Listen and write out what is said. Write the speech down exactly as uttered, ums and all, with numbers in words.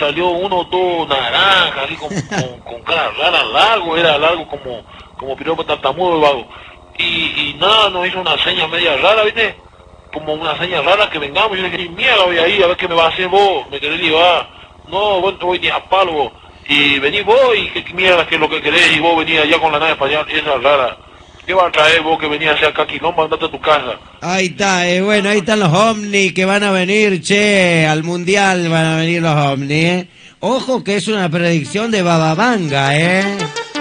salió uno todo naranja, así con, con, con cara rara, largo, era largo como, como piropo tartamudo el vago. Y, y nada, nos hizo una seña media rara, ¿viste? Como una seña rara que vengamos. Yo le dije, mierda, voy ahí, a ver qué me va a hacer vos, me querés llevar. No, vos te voy a palo vos. Y venís vos y qué mierda que es lo que querés, y vos venís allá con la nave espacial, esa rara. ¿Qué va a traer vos que venís a hacer acá quilombo, andate a tu casa? Ahí está, eh, bueno, ahí están los ovnis que van a venir, che, al mundial van a venir los ovnis, eh. Ojo que es una predicción de Bababanga, eh.